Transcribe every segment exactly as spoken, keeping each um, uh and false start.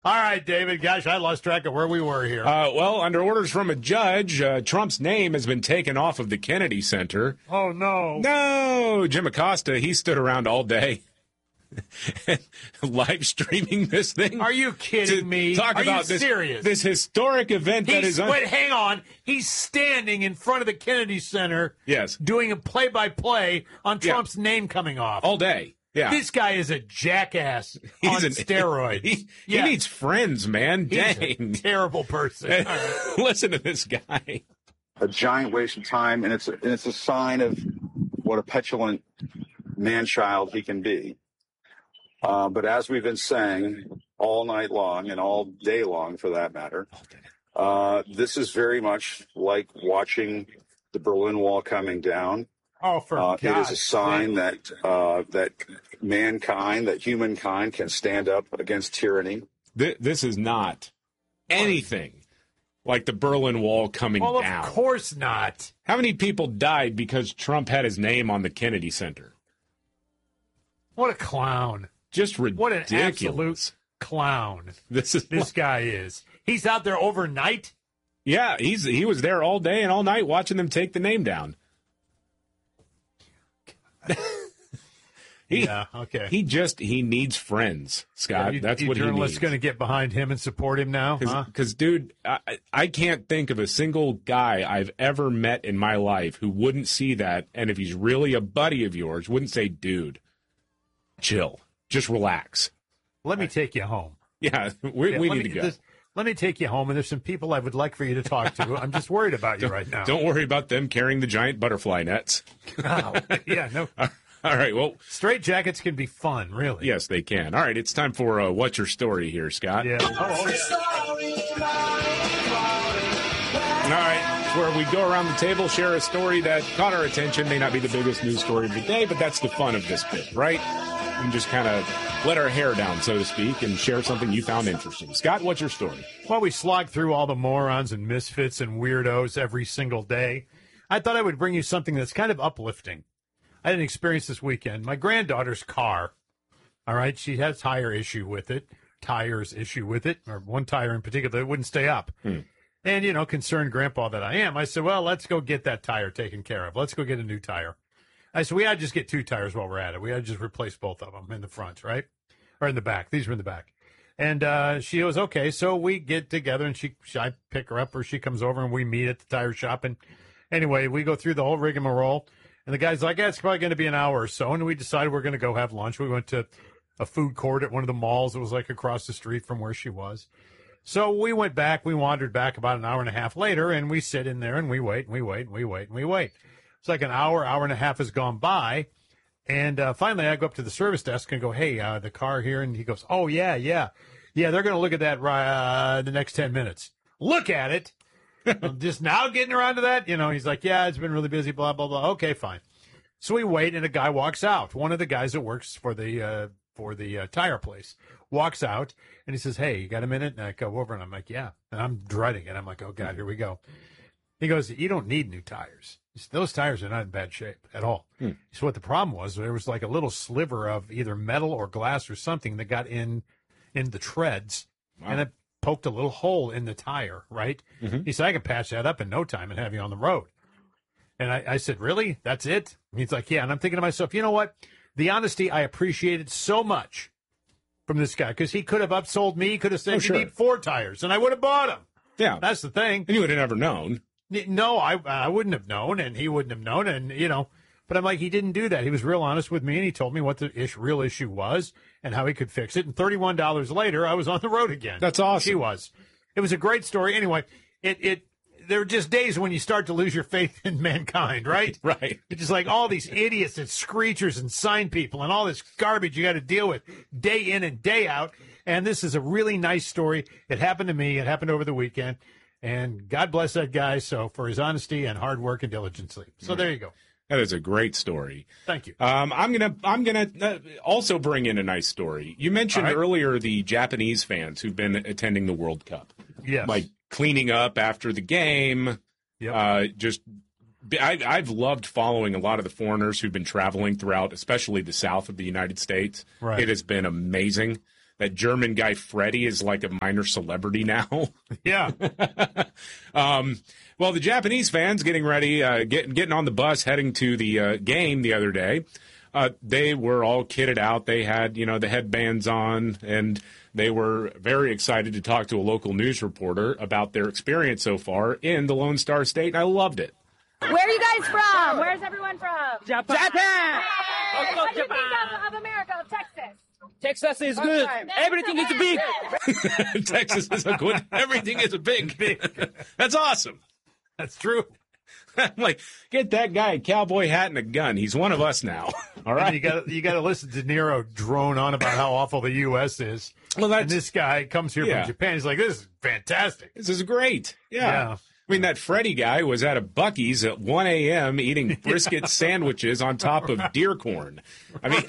All right, David. Gosh, I lost track of where we were here. Uh, well, under orders from a judge, uh, Trump's name has been taken off of the Kennedy Center. Oh, no. No! Jim Acosta, he stood around all day live streaming this thing. Are you kidding me? Talk Are about you this, serious? This historic event He's, that is... Un- wait, hang on. He's standing in front of the Kennedy Center yes. doing a play-by-play on Trump's yeah. name coming off. All day. Yeah. This guy is a jackass He's on an, steroids. He, yeah. he needs friends, man. He's Dang. a terrible person. Right. Listen to this guy. A giant waste of time, and it's a, and it's a sign of what a petulant man-child he can be. Uh, but as we've been saying all night long, and all day long for that matter, uh, this is very much like watching the Berlin Wall coming down. Oh, for uh, God's It is a sign sake. that uh, that mankind, that humankind can stand up against tyranny. Th- this is not anything like the Berlin Wall coming well, down. Of course not. How many people died because Trump had his name on the Kennedy Center? What a clown. Just ridiculous. What an absolute clown this is this guy is. He's out there overnight? Yeah, he's he was there all day and all night watching them take the name down. he, yeah, okay. He just he needs friends, Scott. Yeah, you, That's you what he needs. Journalists going to get behind him and support him now, Because, huh? dude, I, I can't think of a single guy I've ever met in my life who wouldn't see that, and if he's really a buddy of yours, wouldn't say, "Dude, chill, just relax." Let me take you home. Yeah, we, yeah, we need me, to go. This, let me take you home, and there's some people I would like for you to talk to. I'm just worried about you right now. Don't worry about them carrying the giant butterfly nets. Oh, yeah, no. All right, well. Straight jackets can be fun, really. Yes, they can. All right, it's time for uh, What's Your Story here, Scott. Yeah. Oh, okay. All right, it's where we go around the table, share a story that caught our attention. May not be the biggest news story of the day, but that's the fun of this bit, right? And just kind of let our hair down, so to speak, and share something you found interesting. Scott, what's your story? Well, we slog through all the morons and misfits and weirdos every single day. I thought I would bring you something that's kind of uplifting. I had an experience this weekend. My granddaughter's car, all right, she had a tire issue with it, tires issue with it, or one tire in particular that wouldn't stay up. Hmm. And, you know, concerned grandpa that I am, I said, well, let's go get that tire taken care of. Let's go get a new tire. I said, we ought to just get two tires while we're at it. We ought to just replace both of them in the front, right? Or in the back. These were in the back. And uh, she goes, okay. So we get together, and she, she, I pick her up, or she comes over, and we meet at the tire shop. And anyway, we go through the whole rigmarole. And the guy's like, yeah, it's probably going to be an hour or so. And we decided we're going to go have lunch. We went to a food court at one of the malls that was like across the street from where she was. So we went back. We wandered back about an hour and a half later, and we sit in there, and we wait, and we wait, and we wait, and we wait. It's like an hour, hour and a half has gone by. And uh, finally, I go up to the service desk and go, hey, uh, the car here. And he goes, oh, yeah, yeah. Yeah, they're going to look at that uh, the next ten minutes. Look at it. I'm just now getting around to that. You know, he's like, yeah, it's been really busy, blah, blah, blah. Okay, fine. So we wait, and a guy walks out. One of the guys that works for the uh, for the uh, tire place walks out, and he says, hey, you got a minute? And I go over, and I'm like, yeah. And I'm dreading it. I'm like, oh, God, here we go. He goes, you don't need new tires. Those tires are not in bad shape at all. Hmm. So what the problem was, there was like a little sliver of either metal or glass or something that got in in the treads, wow. and it poked a little hole in the tire, right? Mm-hmm. He said, I can patch that up in no time and have you on the road. And I, I said, really? That's it? And he's like, yeah. And I'm thinking to myself, you know what? The honesty I appreciated so much from this guy, because he could have upsold me. He could have said, oh, you sure. need four tires, and I would have bought them. Yeah. That's the thing. And you would have never known. No, I I wouldn't have known, and he wouldn't have known, and, you know, but I'm like, he didn't do that. He was real honest with me, and he told me what the ish, real issue was and how he could fix it. And thirty-one dollars later, I was on the road again. That's awesome. She was. It was a great story. Anyway, it, it there are just days when you start to lose your faith in mankind, right? Right. It's just like all these idiots and screechers and sign people and all this garbage you got to deal with day in and day out. And this is a really nice story. It happened to me. It happened over the weekend. And God bless that guy so for his honesty and hard work and diligence. So there you go. That is a great story. Thank you. Um, I'm gonna I'm gonna uh, also bring in a nice story. You mentioned right. earlier the Japanese fans who've been attending the World Cup. Yes. Like cleaning up after the game. Yep. Uh, just I, I've loved following a lot of the foreigners who've been traveling throughout, especially the south of the United States. Right. It has been amazing. that German guy Freddie is like a minor celebrity now. Yeah. um, well, the Japanese fans getting ready, uh, getting getting on the bus, heading to the uh, game the other day. Uh, they were all kitted out. They had, you know, the headbands on, and they were very excited to talk to a local news reporter about their experience so far in the Lone Star State, and I loved it. Where are you guys from? Where's everyone from? Japan! Japan! Hey, what do you think of, of America, of Texas? Texas is good. Everything is big. Texas is a good. Everything is a big. big. That's awesome. That's true. I'm like, get that guy a cowboy hat and a gun. He's one of us now. All right. And you got you got to listen to De Niro drone on about how awful the U S is. Well, that's, and this guy comes here yeah. from Japan. He's like, this is fantastic. This is great. Yeah. yeah. I mean, that Freddie guy was at a Buc-ee's at one a.m. eating brisket sandwiches on top of deer corn. I mean,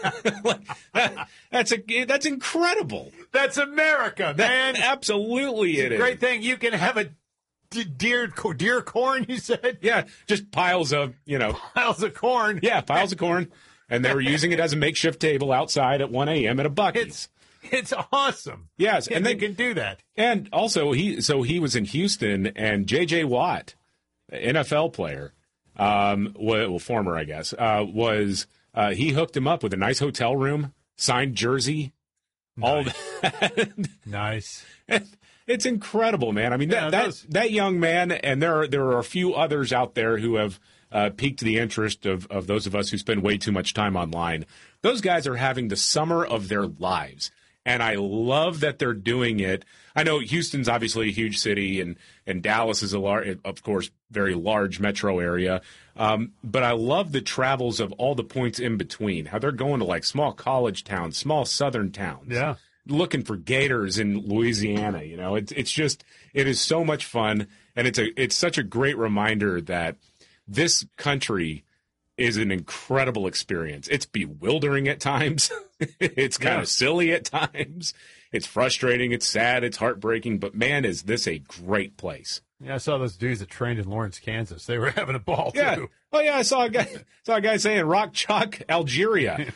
that, that's a that's incredible. That's America, man. That, absolutely, it is. Great thing. You can have a d- deer deer corn. You said, yeah, just piles of you know piles of corn. Yeah, piles of corn, and they were using it as a makeshift table outside at one a.m. at a Buc-ee's. It's, It's awesome. Yes, and they they can do that. And also, he so he was in Houston, and J J. Watt, N F L player, um, well, former, I guess, uh, was uh, he hooked him up with a nice hotel room, signed jersey, nice. all that. Nice. It's incredible, man. I mean, yeah, that that, that young man, and there are there are a few others out there who have uh, piqued the interest of of those of us who spend way too much time online. Those guys are having the summer of their lives. And I love that they're doing it. I know Houston's obviously a huge city, and, and Dallas is, a large, of course, very large metro area. Um, but I love the travels of all the points in between, how they're going to like small college towns, small southern towns. Yeah. Looking for gators in Louisiana. You know, it's it's just it is so much fun. And it's a it's such a great reminder that this country is an incredible experience. It's bewildering at times. It's kind yeah. of silly at times. It's frustrating. It's sad. It's heartbreaking. But, man, is this a great place. Yeah, I saw those dudes that trained in Lawrence, Kansas. They were having a ball, yeah. too. Oh, yeah, I saw a guy saw a guy saying Rock Chalk, Algeria.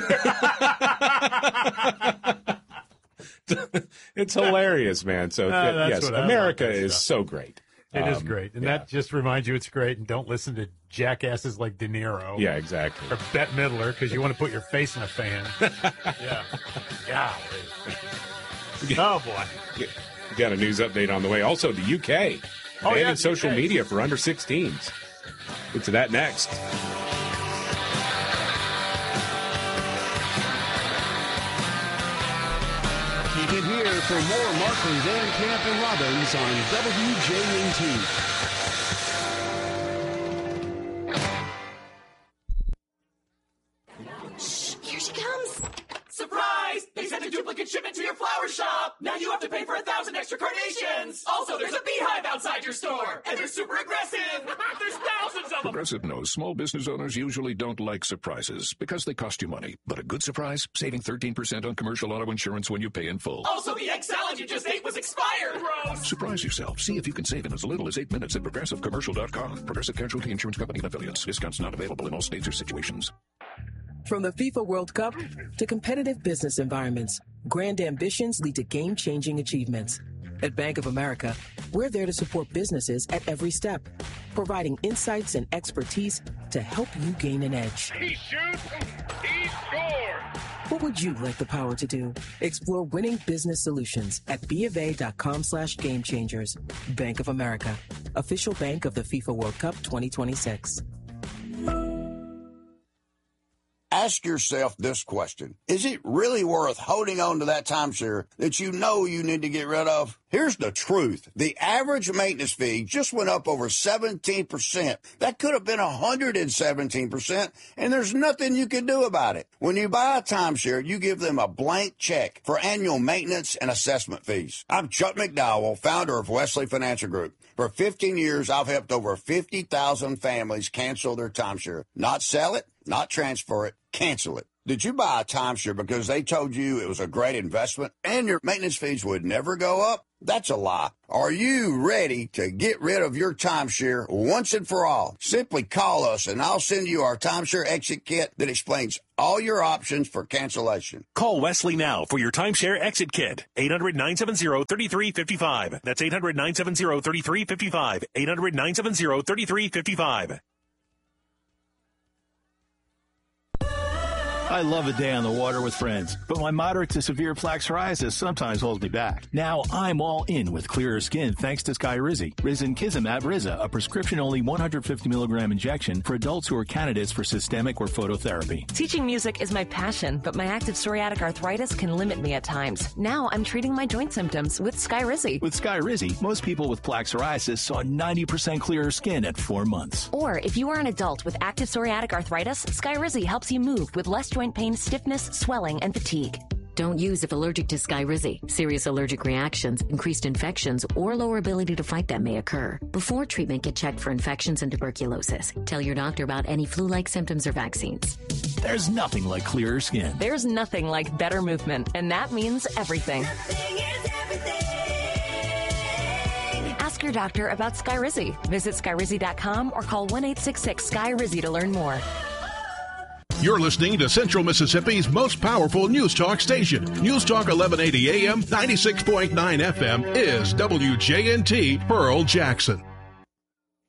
It's hilarious, man. So, uh, yes, America is stuff. so great. It um, is great. And yeah. that just reminds you it's great. And don't listen to jackasses like De Niro. Yeah, exactly. Or Bette Midler, because you want to put your face in a fan. yeah. Yeah. Oh, boy. We got a news update on the way. Also, the U K. Oh, banning yeah, social U K. media for under sixteens. Get to that next. Keep it here for more Mark and Van Camp and Robbins on W J N T. Here she comes. Surprise! They sent a duplicate shipment to your flower shop. Now you have to pay for a thousand extra carnations. Also, there's a beehive outside your store, and they're super aggressive. There's thousands of them. Progressive knows small business owners usually don't like surprises because they cost you money. But a good surprise, saving thirteen percent on commercial auto insurance when you pay in full. Also, the egg salad you just ate was expired. Gross. Surprise yourself. See if you can save in as little as eight minutes at progressive commercial dot com. Progressive Casualty Insurance Company and affiliates. Discounts not available in all states or situations. From the FIFA World Cup to competitive business environments, grand ambitions lead to game-changing achievements. At Bank of America, we're there to support businesses at every step, providing insights and expertise to help you gain an edge. He shoots, he scores! What would you like the power to do? Explore winning business solutions at BofA.com slash game changers. Bank of America, official bank of the FIFA World Cup twenty twenty-six. Ask yourself this question. Is it really worth holding on to that timeshare that you know you need to get rid of? Here's the truth. The average maintenance fee just went up over seventeen percent. That could have been one hundred seventeen percent, and there's nothing you can do about it. When you buy a timeshare, you give them a blank check for annual maintenance and assessment fees. I'm Chuck McDowell, founder of Wesley Financial Group. For fifteen years, I've helped over fifty thousand families cancel their timeshare. Not sell it, not transfer it, cancel it. Did you buy a timeshare because they told you it was a great investment and your maintenance fees would never go up? That's a lie. Are you ready to get rid of your timeshare once and for all? Simply call us and I'll send you our timeshare exit kit that explains all your options for cancellation. Call Wesley now for your timeshare exit kit. eight hundred, nine seven zero, three three five five. That's eight hundred, nine seven zero, three three five five. eight hundred, nine seven zero, three three five five. I love a day on the water with friends, but my moderate to severe plaque psoriasis sometimes holds me back. Now I'm all in with clearer skin thanks to Skyrizi. Risankizumab Riza, a prescription-only one hundred fifty milligram injection for adults who are candidates for systemic or phototherapy. Teaching music is my passion, but my active psoriatic arthritis can limit me at times. Now I'm treating my joint symptoms with Skyrizi. With Skyrizi, most people with plaque psoriasis saw ninety percent clearer skin at four months. Or if you are an adult with active psoriatic arthritis, Skyrizi helps you move with less joint pain, stiffness, swelling, and fatigue. Don't use if allergic to Skyrizi. Serious allergic reactions, increased infections, or lower ability to fight them may occur. Before treatment, get checked for infections and tuberculosis. Tell your doctor about any flu-like symptoms or vaccines. There's nothing like clearer skin. There's nothing like better movement, and that means everything. Ask your doctor about Skyrizi. Visit Skyrizi dot com or call one eight six six Sky Rizi to learn more. You're listening to Central Mississippi's most powerful news talk station. News Talk eleven eighty A M, ninety-six point nine F M is W J N T Pearl Jackson.